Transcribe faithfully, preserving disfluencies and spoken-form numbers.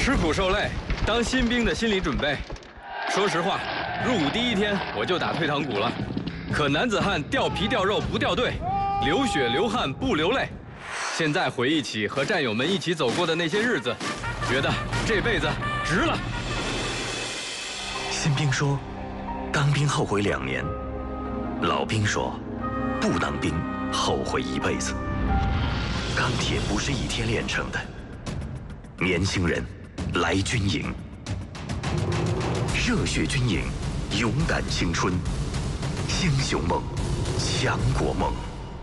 吃苦受累，当新兵的心理准备。说实话，入伍第一天我就打退堂鼓了。可男子汉掉皮掉肉不掉队，流血流汗不流泪。现在回忆起和战友们一起走过的那些日子，觉得这辈子值了。 新兵说，当兵后悔两年；老兵说，不当兵后悔一辈子。钢铁不是一天炼成的，年轻人来军营，热血军营，勇敢青春，英雄梦，强国梦。